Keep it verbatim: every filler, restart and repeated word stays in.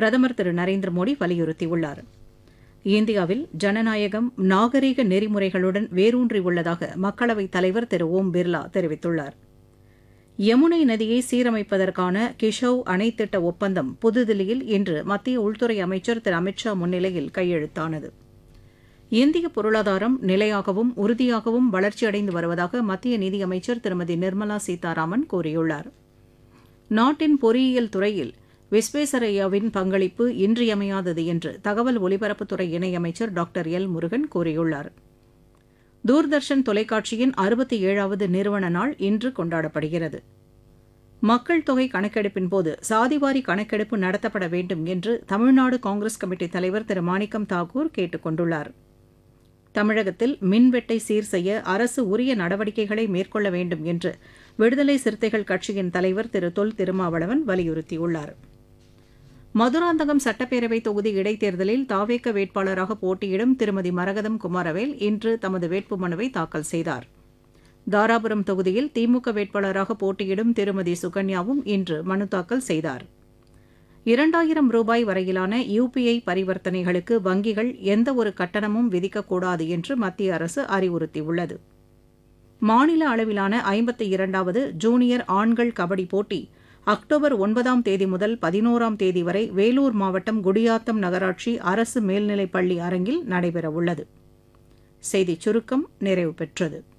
பிரதமர் திரு நரேந்திர மோடி வலியுறுத்தியுள்ளார். இந்தியாவில் ஜனநாயகம் நாகரீக நெறிமுறைகளுடன் வேரூன்றியுள்ளதாக மக்களவைத் தலைவர் திரு ஓம் பிர்லா தெரிவித்துள்ளார். யமுனை நதியை சீரமைப்பதற்கான கிஷவ் அணை திட்ட ஒப்பந்தம் புதுதில்லியில் இன்று மத்திய உள்துறை அமைச்சர் திரு அமித் ஷா முன்னிலையில் கையெழுத்தானது. இந்திய பொருளாதாரம் நிலையாகவும் உறுதியாகவும் வளர்ச்சியடைந்து வருவதாக மத்திய நிதியமைச்சர் திருமதி நிர்மலா சீதாராமன் கூறியுள்ளார். நாட்டின் பொறியியல் துறையில் விஸ்வேஸ்வரய்யாவின் பங்களிப்பு இன்றியமையாதது என்று தகவல் ஒலிபரப்புத்துறை இணையமைச்சர் டாக்டர் எல் முருகன் கூறியுள்ளார். தூர்தர்ஷன் தொலைக்காட்சியின் அறுபத்தி ஏழாவது நிறுவன நாள் இன்று கொண்டாடப்படுகிறது. மக்கள் தொகை கணக்கெடுப்பின்போது சாதிவாரி கணக்கெடுப்பு நடத்தப்பட வேண்டும் என்று தமிழ்நாடு காங்கிரஸ் கமிட்டி தலைவர் திரு மாணிக்கம் தாக்கூர் கேட்டுக் கொண்டுள்ளார். தமிழகத்தில் மின்வெட்டை சீர் செய்ய அரசு உரிய நடவடிக்கைகளை மேற்கொள்ள வேண்டும் என்று விடுதலை சிறுத்தைகள் கட்சியின் தலைவர் திரு தொல் திருமாவளவன் வலியுறுத்தியுள்ளார். மதுராந்தகம் சட்டப்பேரவை தொகுதி இடைத்தேர்தலில் தாவேக வேட்பாளராக போட்டியிடும் திருமதி மரகதம் குமாரவேல் இன்று தமது வேட்புமனுவை தாக்கல் செய்தார். தாராபுரம் தொகுதியில் திமுக வேட்பாளராக போட்டியிடும் திருமதி சுகன்யாவும் இன்று மனு தாக்கல் செய்தார். இரண்டாயிரம் ரூபாய் வரையிலான யுபிஐ பரிவர்த்தனைகளுக்கு வங்கிகள் எந்தவொரு கட்டணமும் விதிக்கக்கூடாது என்று மத்திய அரசு அறிவுறுத்தியுள்ளது. மாநில அளவிலான ஐம்பத்தி இரண்டாவது ஜூனியர் ஆண்கள் கபடி போட்டி அக்டோபர் ஒன்பதாம் தேதி முதல் பதினோராம் தேதி வரை வேலூர் மாவட்டம் குடியாத்தம் நகராட்சி அரசு மேல்நிலைப் பள்ளி அரங்கில் நடைபெறவுள்ளது. செய்திச் சுருக்கம் நிறைவு பெற்றது.